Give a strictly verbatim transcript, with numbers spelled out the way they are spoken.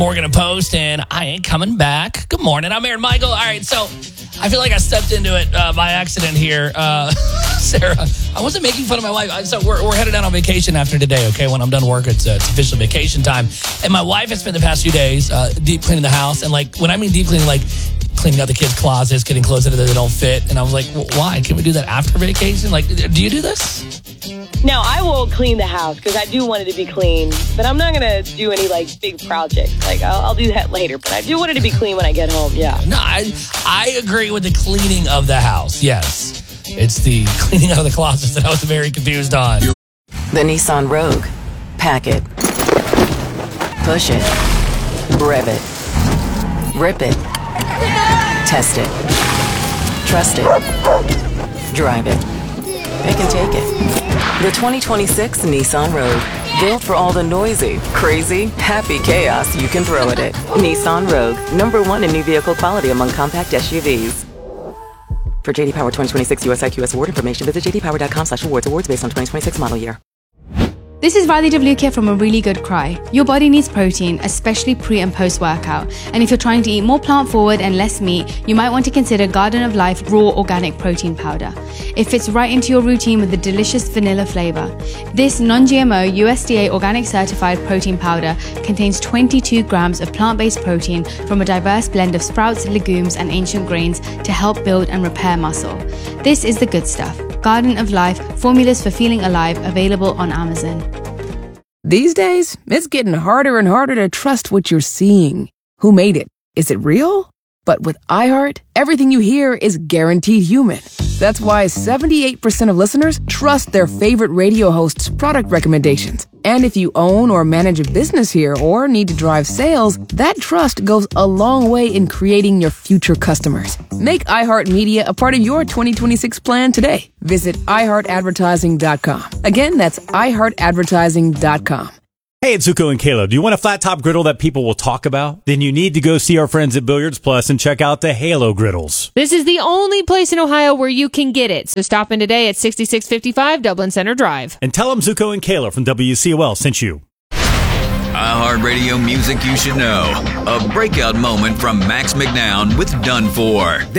Morgan and Post, and I ain't coming back. Good morning. I'm Aaron Michael. All right, so I feel like I stepped into it uh, by accident here. Uh, Sarah, I wasn't making fun of my wife. I, so we're, we're headed out on vacation after today, okay? When I'm done work, it's, uh, it's official vacation time. And my wife has spent the past few days uh, deep cleaning the house. And, like, when I mean deep cleaning, like, cleaning out the kids' closets, getting clothes that they don't fit. And I was like, well, why? Can we do that after vacation? Like, do you do this? Now, I will clean the house because I do want it to be clean, but I'm not going to do any, like, big projects. Like, I'll, I'll do that later, but I do want it to be clean when I get home, yeah. No, I, I agree with the cleaning of the house, yes. It's the cleaning out of the closets that I was very confused on. The Nissan Rogue. Pack it. Push it. Rev it. Rip it. Test it. Trust it. Drive it. Pick and take it. The twenty twenty-six Nissan Rogue. Built for all the noisy, crazy, happy chaos you can throw at it. Nissan Rogue. Number one in new vehicle quality among compact S U Vs. For J D Power twenty twenty-six U S I Q S award information, visit j d power dot com slash awards. Awards based on twenty twenty-six model year. This is Riley W. here from A Really Good Cry. Your body needs protein, especially pre and post workout. And if you're trying to eat more plant forward and less meat, you might want to consider Garden of Life Raw Organic Protein Powder. It fits right into your routine with a delicious vanilla flavor. This non-G M O U S D A organic certified protein powder contains twenty-two grams of plant-based protein from a diverse blend of sprouts, legumes, and ancient grains to help build and repair muscle. This is the good stuff. Garden of Life, formulas for feeling alive, available on Amazon. These days, it's getting harder and harder to trust what you're seeing. Who made it? Is it real? But with iHeart, everything you hear is guaranteed human. That's why seventy-eight percent of listeners trust their favorite radio host's product recommendations. And if you own or manage a business here or need to drive sales, that trust goes a long way in creating your future customers. Make iHeartMedia a part of your twenty twenty-six plan today. Visit i heart advertising dot com. Again, that's i heart advertising dot com. Hey, it's Zuko and Kayla. Do you want a flat top griddle that people will talk about? Then you need to go see our friends at Billiards Plus and check out the Halo griddles. This is the only place in Ohio where you can get it. So stop in today at sixty-six fifty-five Dublin Center Drive. And tell them Zuko and Kayla from W C O L sent you. iHeartRadio music you should know. A breakout moment from Max McNown with Done For.